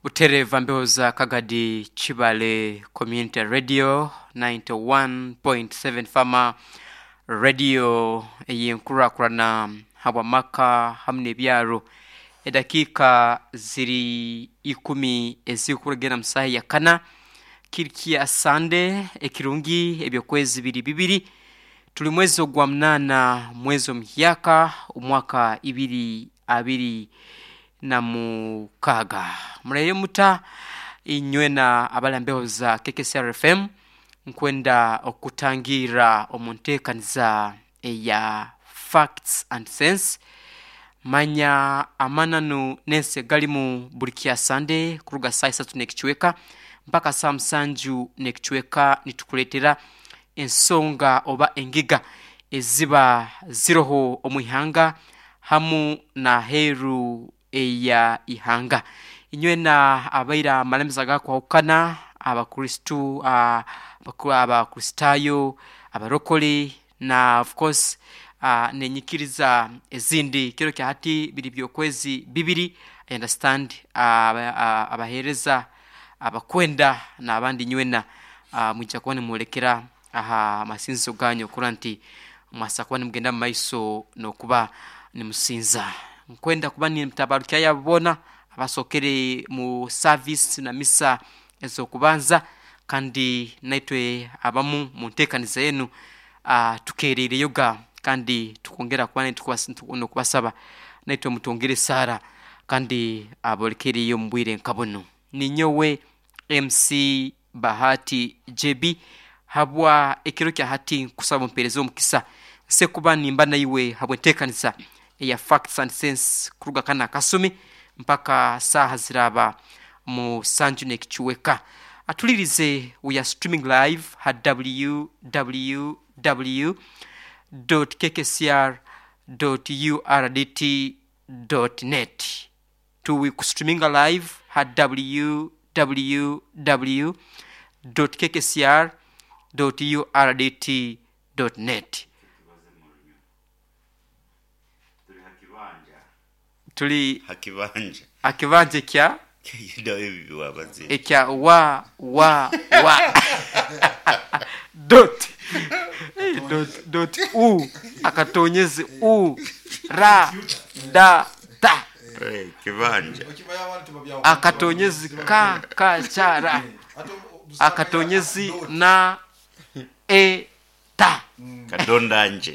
Butereva Mbehoza Kagadi Chibale Community Radio 91.7 Fama Radio yenkurakurana habamaka hamne byaro edakika ziri 10 ezikuragena msahi ya kana kirkia Sunday ekirungi ebyokwezi bibiri tuli mwezi gwa mnana mwezi myaka umwaka 2026 mureye muta inywena abalambehoza KKCR FM nkwenda okutangira omuntekaniza ya facts and sense manya amananu nense galimu bulikia Sunday kuruga saa 3 nekichweka mpaka saa 7 nekichweka nitukuletera ensonga oba engiga eziba ziroho omwihanga hamu na heru eya ihanga inywena abaira malemizaga kwa ukana abakristu abakristayo abarokoli na of course nenyikiriza ezindi kiro kya hati bilibyokwezi bibiri. I understand abahereza abakwenda na abandi nywena mwichakwani mwolekera aha masinzo ganyo kuranti mwasakwani mgenda maiso no kuba ni musinza nkwenda kuba ni mtabarukia yabona abasokere mu service na misa ezo kubanza kandi naitwe abamu muntekaniza yenu tukerere yoga kandi tukongera kubane no kubasaba naitwe mutongere sara kandi abolekere yo mbwire nkabono ninyowe MC Bahati JB habwa ekiro kya hati kusaba mperezo mukisa se kuba nimba naiwe habwetekaniza ya facts and sense kuruga kana kasumi mpaka saa haziraba mu sanju nekichweka atulirize we are streaming live at www.kkcr.urdt.net we streaming live at www.kkcr.urdt.net tuli hakibanje kya ekya wa dot u akatonyeze u ra da ta kibanja akatonyeze ka chara akatonyezi na e ta kadondanje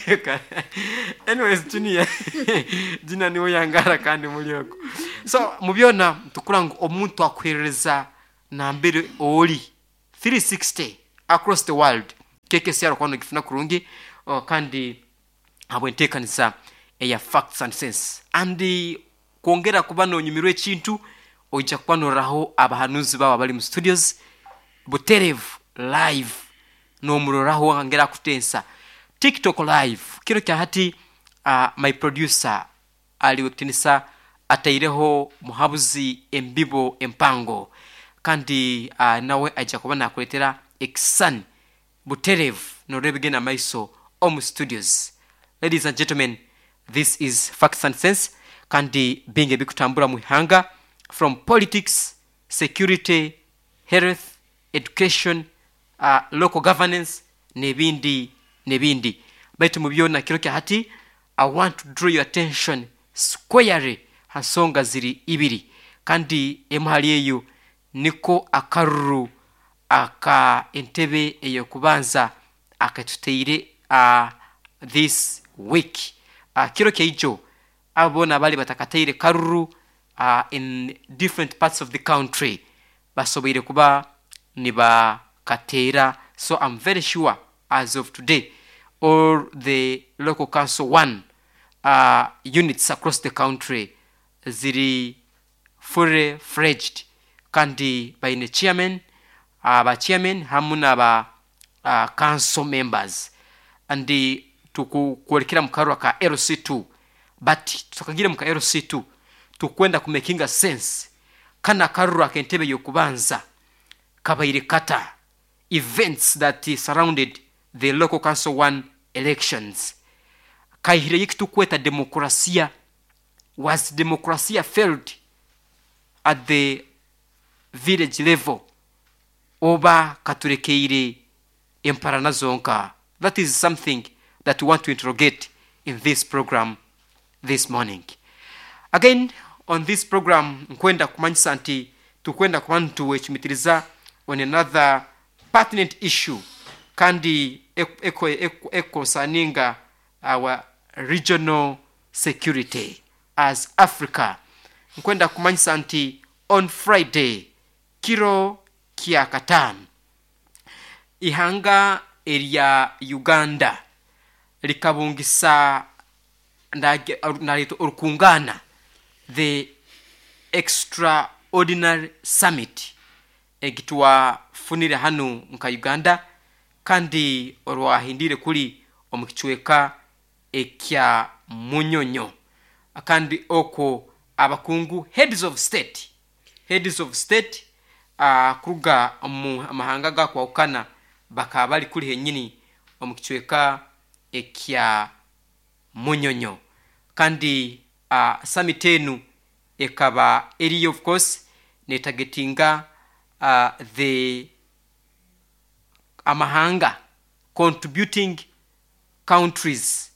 anyways jina niwo yangara kandi mulyoko so mubyona tukurango omuntu akwereza na mbere oli 360 across the world KKCR kwano gifuna kurungi kandi abwentekanisa ya facts and sense andi kuongera kubano nyumirwe chintu oija kwano raho abahanuzi bawa bali mu studios Buterevu live no muroraho angera kutensa TikTok live kiro kya hati my producer aliwetinisa ataireho muhabuzi embibo empango kandi nawe aja kubana kuletera exan Buterevu no rebigena maiso om studios. Ladies and gentlemen, this is Facts and Sense kandi binge bikutambura muhanga from politics, security, health, education, local governance nebindi baitu mubyona kiro kya hati I want to draw your attention squarely hasonga ziri ibiri kandi emhali eyo niko akaruru aka entebe eyo kubanza akatuteire this week kiro kya ijo abona bali batakateire karuru in different parts of the country basobeire kuba niba katera. So I'm very sure as of today all the local council units across the country ziri fully fledged kandi by the chairman chairman hamuna ba council members and tukukuelekera mkarwa ka LC2 but tukagira muka LC2 tukwenda kumekinga sense kana karura kentebe yokubanza kabaire kata events that surrounded the local council 1 elections kaihire yikitu kweta democracy failed at the village level oba katurekeire emparana zonka. That is something that we want to interrogate in this program this morning. Again, on this program, nkwenda kumanyisa nti tukwenda kubantu ekimitiriza on another pertinent issue kandi concerning our regional security as Africa. Nkwenda kumanyisa nti on Friday kiro kia katan ihanga area Uganda likabungisa nalito urukungana the extraordinary summit egitwa funire hanu nka Uganda kandi orwahindire kuri omukichweka ekya munyonyo kandi oko abakungu heads of state kuruga mu mahanga ga kwaukana bakabali kuri henyini omukichweka ekya munyonyo kandi summit enu ekaba eri of course netagetinga the amahanga contributing countries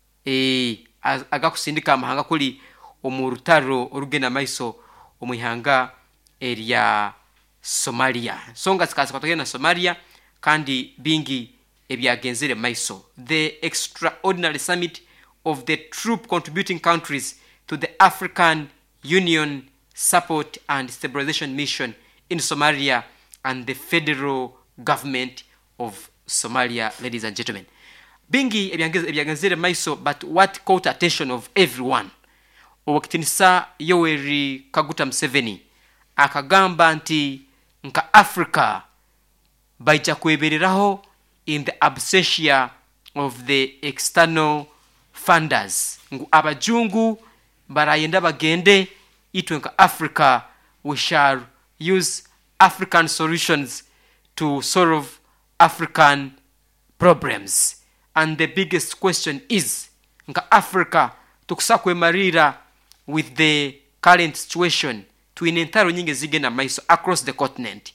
agakusindika amahanga kuli omurutaro orugena maiso omuyanga area Somalia songa sikaza kwatogena Somalia kandi bingi ebyagenzere maiso. The extraordinary summit of the troop contributing countries to the African Union Support and Stabilization Mission in Somalia and the federal government of Somalia, ladies and gentlemen. Bingi ebyagenzere maiso, but what caught attention of everyone owakitinisa Yoweri Kaguta Museveni akagamba nti nka Africa baija kwebereraho in the absentia of the external funders. Ngu abajungu barayenda bagende itwe nka Africa we shall use African solutions to solve African problems. And the biggest question is nka Africa tukusakwe marira with the current situation to inentaro nyingi zigena maiso across the continent.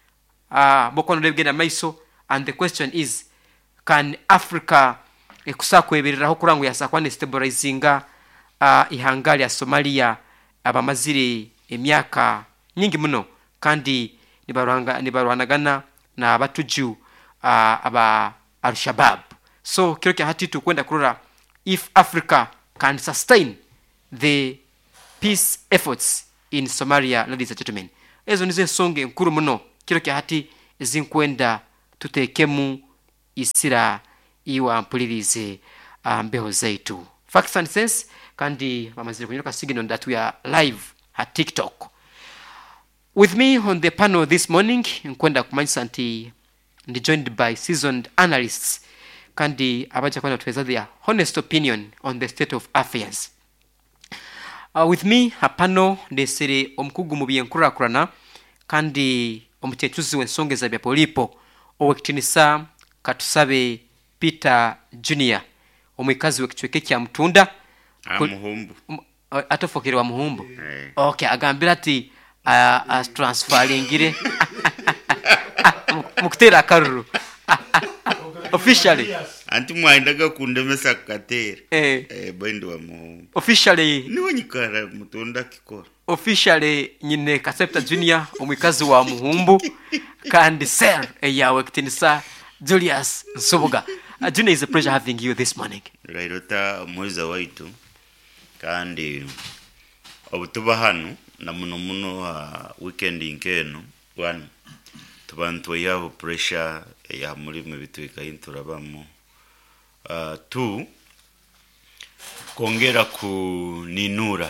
Bokono lebgena maiso, and the question is, can Africa ekusakwe bereraho kurangu yasakwane stabilizinga ihangali ya Somalia abamazire emyaka nyingi muno kandi nibarwanagana na abatuju aba Al-Shabaab. So kiro kya hati tukwenda kurora if Africa can sustain the peace efforts in Somalia, ladies and gentlemen. Ezo nize songe nkuru muno kiro kya hati zinkwenda tutekemu isira iwa mpulirize mbeho zaitu. Facts and sense kandi bamazire kunyoka signal that we are live at TikTok. With me on the panel this morning, nkwenda kumanyisa nti ndi joined by seasoned analysts kandi abaja kwenda tuweza their honest opinion on the state of affairs. With me hapano ndesere omkugu mu byenkurakurana kandi omutetuzi w'ensonga bya polipo owekitinisa Katusabe Peter Junior omwikazi w'ekichweke kya Mtunda Muhumbu atofokere wa Muhumbu. Okay, agambira ati transferingire mukutera akaruru officially anti mwaendaga kundemesa katera bindi wa Muhumbu officially niwe nyikara Mutunda kikora officially nyine Kasepta Junior omwikazi wa Muhumbu kandi sir yawe kitinisa Julius Nsoboga. Junior, is a pleasure having you this morning. Rairota mweza waitu kandi obutuba hano na muno weekend inkeno one tubantu yabo pressure ya muri mu bitwika inturabamo two kongera ku ninura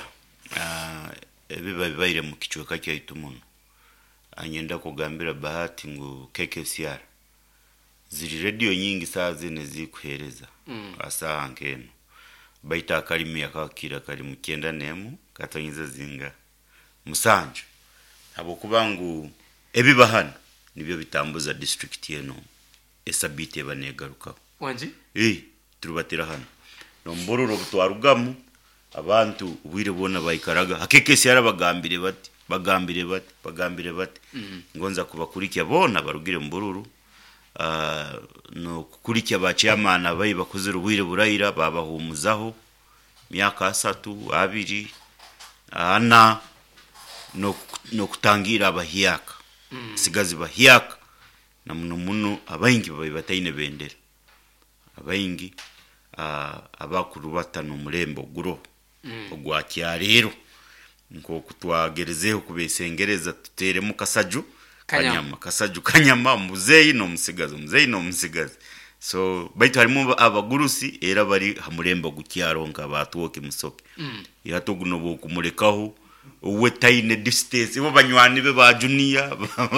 ebiba bibaire mu kichweka cyaitu muno anyenda kugambira bahati ngo KKCR ziri radio nyingi saa zine zikuhereza asa nkeno baita kalimi yakakira kali mukenda nemu katonyiza zinga musanju abo kubangu ebibahana nibyo bitambuza district yeno esabite banegarukaho wanji turubatira hano nombororo butwarugamu abantu ubwire bona bayikaraga hakekese yarabagambire bati bagambire bati ngonza kubakurikya bona barugire mbururu no kukurikya ba chairman abayi bakoze rubuire burayira babahumuzaho myaka 3 2 ana no kutangira abahiyaka sigazi bahiyaka na muno abayingi batayine bendera abayingi abakuru batano mulembo guro ogwa kyarero nko kutwagerezeho kubesengereza tutere mu kasaju kanyama muzeyi no musigazi so baitu harimo abagurusi era bari hamulembo gukyaronka batuwoke musoke iratoguno bokumurekaho uwe tayine distance bo banywani be ba junior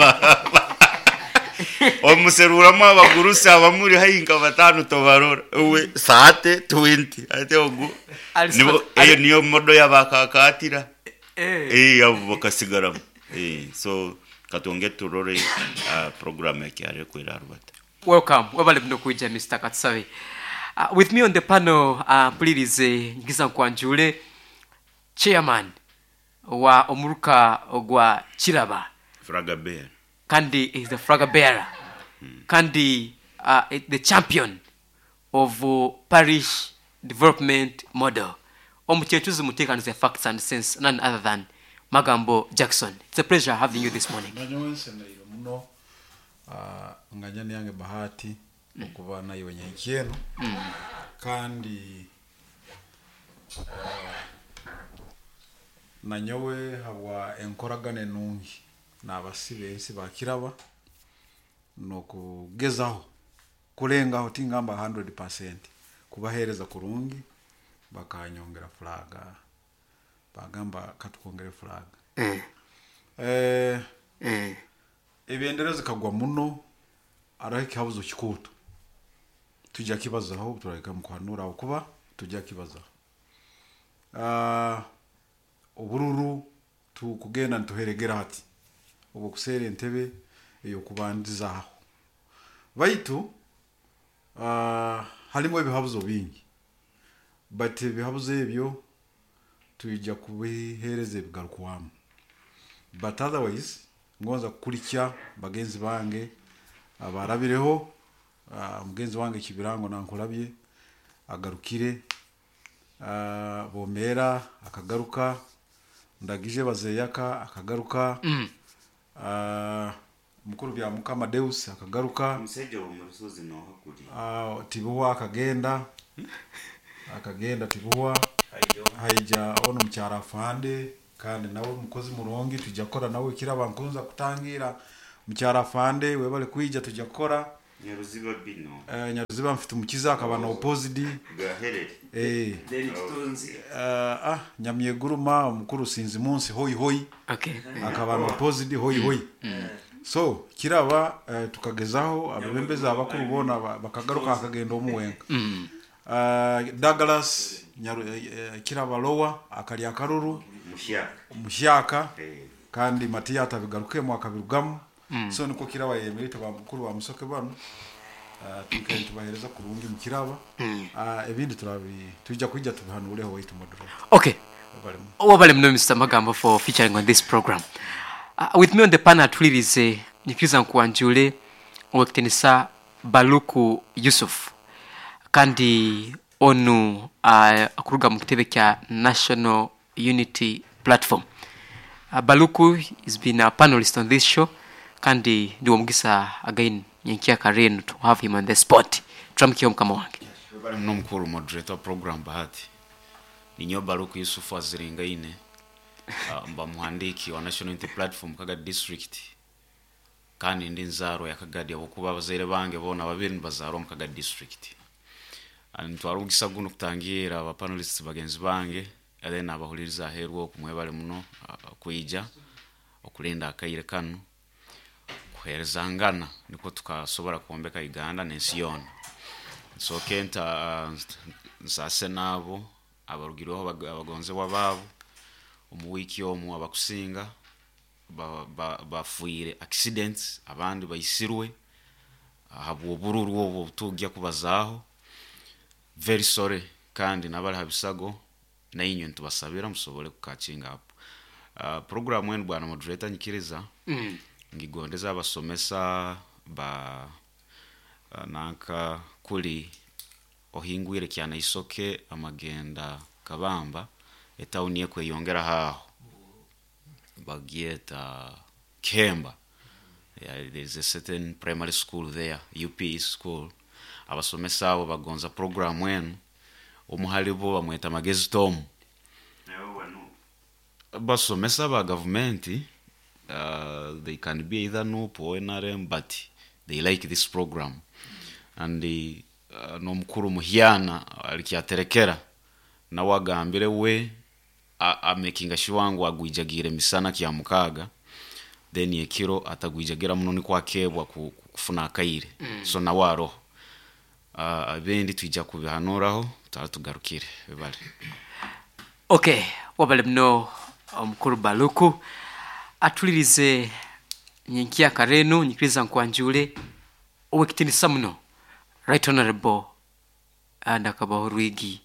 omuseruramo abagurusi abamuri hayinga batanu tobarora uwe saate 20 ate ogu nibo niyo modo yabakakatira abo bakasigara so katonge turore program yake kwera rubata. Welcome wabale mno kuija Mr. Katsawe. With me on the panel please Ngiza Nkwanjule, chairman wa omuruka ogwa Chiraba Fraga Bear. Kandi is the Fraga Bearer. Kandi the champion of parish development model. Omuchetuzi mutekanize the facts and sense, none other than Magambo Jackson. It's a pleasure having you this morning. Nganyani yange bahati okuba nayo nyenkyeno kandi nanyowe hawa enkoragane nungi n'abasibensi bakiraba nokugezaho kulengaho tingamba 100% kubahereza kurungi bakanyongera flaga bagamba katukongere flaga ebendera zikagwa muno arahiki habuzo kikuto tujya kibazaho turareka mukwanura okuba tujya kibazaho ubururu tukugenda ntuheregera hati ubu kusere ntebe yo kubandizaho baitu halimo ibihabuzo bingi but ibihabuzo ebyo tujya kubihereze bigarukwamo but otherwise ngonza kukurikya bagenzi bange abarabireho mugenzi wange kibirango nankolabye agarukire bomera akagaruka ndagije bazeyaka akagaruka mukuru bya Mukama Deus akagaruka museje wo murusozi no hakuri tibuwa akagenda tibuwa haija ono mcyara fande kandi nawe mukozi murongi tujakora nawe kiraba nkunza kutangira mcyara fande webale kwijja tujakora nyaruziba bino nyaruziba mfite umukiza akabana opposite gaherere nyamyeguruma umukuru sinzi munsi hoyi Okay. akabana opposite hoyi so kiraba tukagezaho abembeza abakuru bona bakagaruka akagenda omuwenga Douglas kiraba lowa akali akaruru mushyaka kandi Matiyata bigaruke mu akabirugamu so niko kiraba yemerite ba mukuru wa musoke bano tukenti bahereza kurungi mu kiraba ebindi tujya kujya tubihanureho wait moderator. Okay. Wabale mno Mr. Magambo for featuring on this program. With me on the panel please Ngiza Nkwanjule Owekenisa Baluku Yusuf kandi onu akuruga mu kitebe kya National Unity Platform. Baluku has been a panelist on this show kandi ndiwo mugisa again nyenkia Karen to have him on the spot. Tramkiyo mkama wange. Bali mno mkuru moderator program bahati. Ninyo Baluku Yusuf aziringa ine. Mba muhandiki wa National Unity Platform Kagadi District. Kandi ndi nzaro ya Kagadi abukuba bazaire bange bona babiri bazaro mu Kagadi District. Ntwarugisa guno kutangira aba panelists bagenzi bange then abahuliriza herwo kumwebale muno kuija okulinda akayire kanu kuherezangana niko tukasobora kuombeka Uganda nensi yona so kenta nsase nabo abarugiroho abagonze wababo umuwiki omu abakusinga bafuire accidents abandi bayisirwe habo bururu obo tujya kubazaho very sorry kandi nabali habisago na inyo ntubasabira musobole kukacinga hapo program wenu bwana moderator nyikiriza ngigondeza abasomesa ba nanka kuli ohingwire kyana isoke amagenda kabamba etauni ye kweyongera haho bagieta Kemba. There's a certain primary school there, UP school. Abasomesa abo bagonza program wenu omuhalibo bamweta magezi tom. Basomesa ba government they can be either NUP or NRM, but they like this program. And the no mukuru muhyana alikiaterekera na wagambire we making shiwangu agwijagire misana kya mukaga then yekiro atagwijagira munoni kwa kebwa kufuna akaire so na waro abendi twijja kubihanuraho tugarukire bibale. Okay, wabale mno mukuru Baluku atulirize nyenkia kareno nyikiriza nkwanjule owekitinisa muno Right Honorable Ndakabaho Rwigi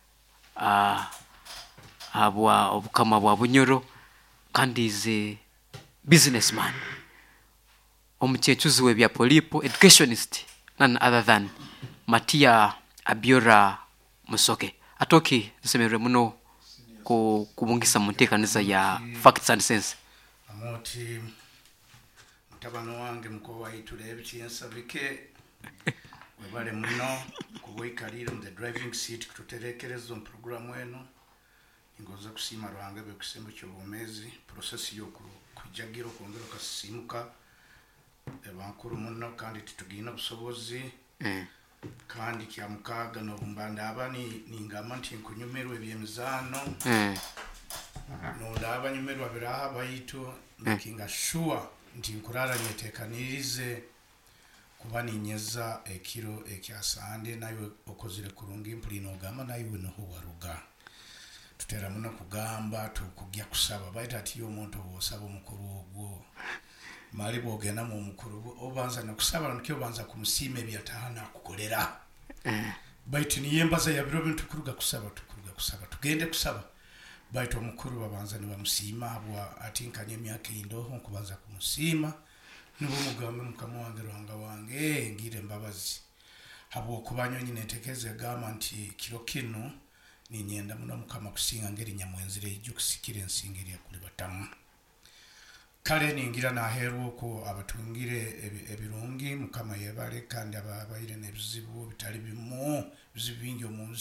abwa obukama bwa Bunyoro kandi ze businessman omuchechuzi we bya polipo educationist none other than Matia Abiora Musoke atoki nsemere muno kubungisa muntekaniza ya facts and sense amoti mutabano wange mkowa itulebe chinsa bike webale muno kuboikalira mu the driving seat kututerekereza mu program wenu ingoza kusima rwange be kusembo cyobumezi process yo kujagiro kongera kasimuka ebankuru muno kandi tutugina busobozi kandi kya mukaga no bumbanda abani ningama nti nkunyumerwe byemizano no ndaba nyumerwa biraha bayito makinga sure nti nkurara nyetekanirize kuba ninyeza ekiro ekyasande nayo okozire kurunga impulino gama nayo no waruga tutera muno kugamba tukugya kusaba bayita ati yo muntu osaba omukuru ogwo mali bogena mu mukuru obanza nakusaba nkyo banza kumusime byatahana kukolera bayita ni yembaza ya biro bintu kuruga kusaba tugende kusaba bayita omukuru babanza ni bamusima abwa atinkanye emyaka indoho kubanza kumusima nibo mugambe mukamwange rwanga wange ngire mbabazi abo kubanyo nyine tekeze gama nti kiro kino ni nyenda muno mukama kusinga ngeri nyamwenzire ijukusikire nsingiriya kuli batamu kale ningira na heru ko abatungire ebirungi mukama yebale kandi ababayire nebizibu bitali bimu bizibingi omunzi